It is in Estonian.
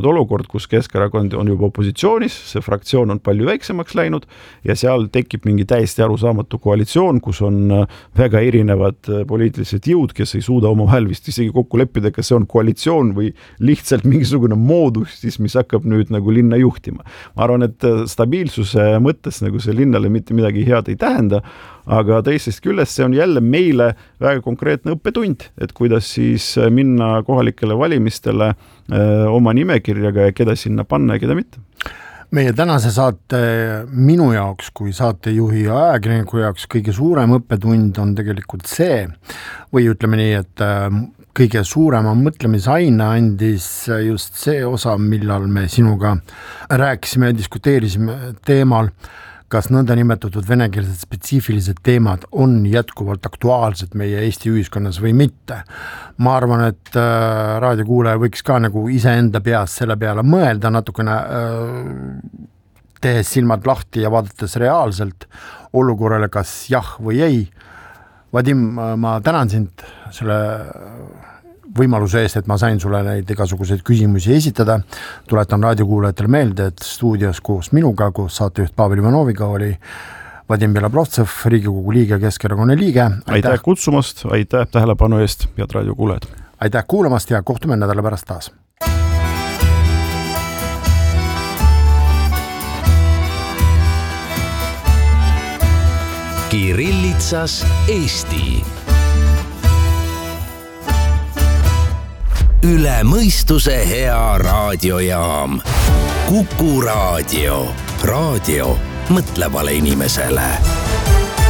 olukord, kus Keskerakond on juba opositsioonis, see fraktsioon on palju väiksemaks läinud ja seal tekib mingi täiesti arusaamatu koalitsioon, kus on väga erinevad poliitilised jõud, kes ei suuda omavahel vist isegi kokku leppida, kas see on koalitsioon või lihtsalt mingisugune moodustis, mis hakkab nüüd nagu linna juhtima. Ma arvan, et stabiilsuse mõttes nagu see linnale mitte midagi head ei tähenda, aga teisest küljest see on jälle meile väga konkreetne õppetund, et kuidas siis minna kohalikele valimistele oma nimekirjaga ja keda sinna panna ja keda mitte. Meie tänase saate minu jaoks kui saatejuhi ja ajakirjaniku jaoks kõige suurem õppetund on tegelikult see, või ütleme nii, et kõige suurema mõtlemisaine andis just see osa, millal me sinuga rääkisime ja diskuteerisime teemal, kas nõndanimetatud venekeelsed spetsiifilised teemad on jätkuvalt aktuaalsed meie Eesti ühiskonnas või mitte. Ma arvan, et raadiokuulaja võiks ka nagu iseenda peas selle peale mõelda natukene tehes silmad lahti ja vaadates reaalselt olukorrale kas jah või ei. Vadim, ma tänan sind selle võimaluse eest, et ma sain sulle neid igasuguseid küsimusi esitada. Tuletan raadiokuulajatele meelde, et stuudios koos minuga, koos saatejuht Pavel Ivanoviga oli Vadim Belobrovtsev, Riigikogu liige, Keskerakonna liige. Aitäh kutsumast, aitäh tähelepanu eest, head raadiokuulajad. Aitäh kuulamast ja kohtume nädala pärast taas. Kirillitsas Eesti. Üle mõistuse hea raadiojaam. Kuku Raadio. Raadio mõtlevale inimesele.